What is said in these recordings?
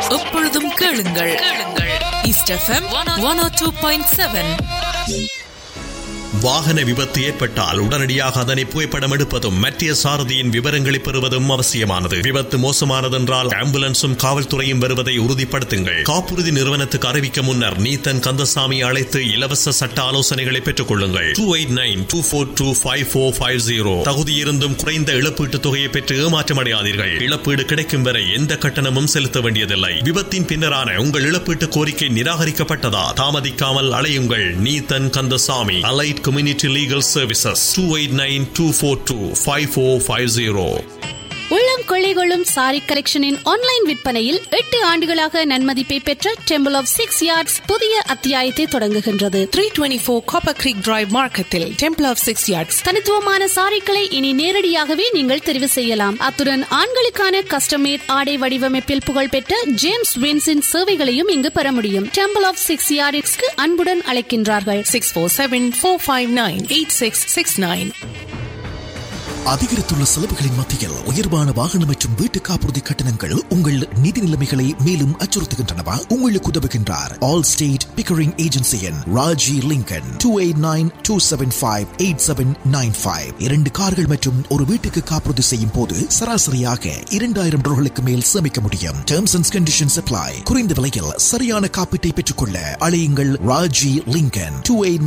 எப்பொழுதும் கேளுங்கள். East FM 102.7. வாகன விபத்து ஏற்பட்டால் உடனடியாக அதனை புகைப்படம் எடுப்பதும் மற்ற சாரதியின் விவரங்களை பெறுவதும் அவசியமானது. விபத்து மோசமானதென்றால் ஆம்புலன்ஸும் காவல்துறையும் வருவதை உறுதிப்படுத்துங்கள். காப்புறுதி நிறுவனத்துக்கு அறிவிக்க முன்னர் நீத்தன் கந்தசாமி அழைத்து இலவச சட்ட ஆலோசனைகளை பெற்றுக் கொள்ளுங்கள். 2892425450. தகுதியிருந்தும் குறைந்த இழப்பீட்டுத் தொகையை பெற்று ஏமாற்றமடையாதீர்கள். இழப்பீடு கிடைக்கும் வரை எந்த கட்டணமும் செலுத்த வேண்டியதில்லை. விபத்தின் பின்னரான உங்கள் இழப்பீட்டு கோரிக்கை நிராகரிக்கப்பட்டதா? தாமதிக்காமல் அலையுங்கள். Neethan Kandasamy, Allied Community Legal Services, 2824255450. உள்ளம் கொள்ளைகொள்ளும் சாரி கலெக்ஷனின் ஆன்லைன் விற்பனையில் 8 ஆண்டுகளாக நன்மதிப்பை பெற்ற டெம்பிள் ஆஃப் 6 Yards புதிய அத்தியாயத்தை தொடங்குகின்றது. 324 Copper Creek Drive மார்க்கெட்டில் டெம்பிள் ஆஃப் 6 Yards தனித்துவமான சாரிகளை இனி நேரடியாகவே நீங்கள் தெரிவு செய்யலாம். அத்துடன் ஆண்களுக்கான கஸ்டமேட் ஆடை வடிவமைப்பில் புகழ்பெற்ற ஜேம்ஸ் வின்ஸின் சேவைகளையும் இங்கு பெற முடியும். டெம்பிள் ஆஃப் 6 Yards அன்புடன் அழைக்கின்றார்கள். 647-459-8669. அதிகரித்துள்ள செலவுகளின் மத்தியில் உயர்வான வாகனம் மற்றும் வீட்டு காப்புறுதி கட்டணங்கள் உங்கள் நிதி நிலைமைகளை மேலும் அச்சுறுத்துகின்றனவா? உங்களுக்கு உதவுகின்றார் all state Pickering ஏஜென்சியின் Raji Lincoln. 2892758795. 2 கார்கள் மற்றும் ஒரு வீட்டுக்கு காப்புறுதி செய்யும் போது சராசரியாக $2,000 மேல் சேமிக்க முடியும். Terms and conditions apply. குறைந்த விலையில் சரியான காப்பீட்டை பெற்றுக்கொள்ள அழையுங்கள் Raji Lincoln.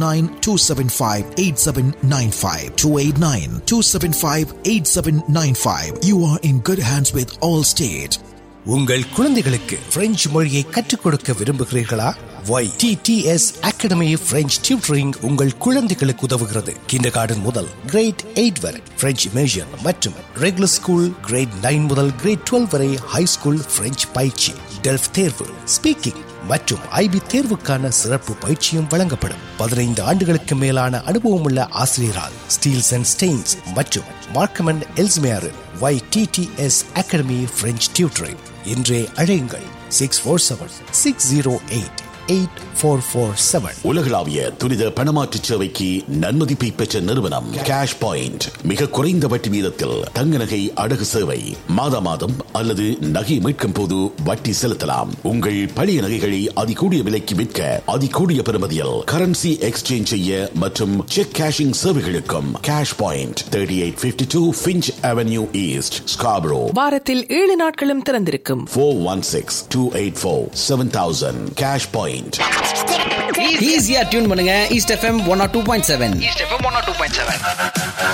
2892758795. 2892758795. You are in good hands with Allstate. உங்கள் குழந்தைகளுக்கு பிரெஞ்சு மொழியை கற்றுக் கொடுக்க விரும்புகிறீர்களா? YTTS Academy French Tutoring உங்கள் குழந்தைகளுக்கு உதவுகிறது. கிண்டர்கார்டன் முதல் கிரேட் 8 வரை பிரெஞ்சு இமர்ஷன் மற்றும் ரெகுலர் ஸ்கூல் கிரேட் 9 முதல் கிரேட் 12 வரை ஹை ஸ்கூல் பிரெஞ்சு பயிற்சி, டெல்ஃப் தேர்வு, ஸ்பீக்கிங் மற்றும் IB தேர்வுக்கான சிறப்பு பயிற்சியும் வழங்கப்படும். 15 ஆண்டுகளுக்கு மேலான அனுபவமுள்ள ஆசிரியரால் ஸ்டீல்ஸ் அண்ட் ஸ்டெயின்ஸ் மற்றும் Markham and Ellesmere YTTS Academy French Tutoring. இன்றே அழையுங்கள் 647-608-8447. உலகளாவிய துரித பணமாற்று சேவைக்கு நன்மதிப்பை பெற்ற நிறுவனம் கேஷ் பாயிண்ட். மிக குறைந்த வட்டி வீதத்தில் தங்க நகை அடகு சேவை. மாதா மாதம் அல்லது நகை மீட்கும் போது வட்டி செலுத்தலாம். உங்கள் பழைய நகைகளை அதிகூடிய விலைக்கு விற்க அதிகூடிய பெறுமதியில் கரன்சி எக்ஸ்சேஞ்ச் செய்ய மற்றும் check cashing சேவைகளுக்கும் cash point 3852 Finch Avenue East, Scarborough. வாரத்தில் 7 நாட்களும் திறந்திருக்கும். 416-284-7000. Cash point. ஈஸியா டியூன் பண்ணுங்க. East FM 102.7.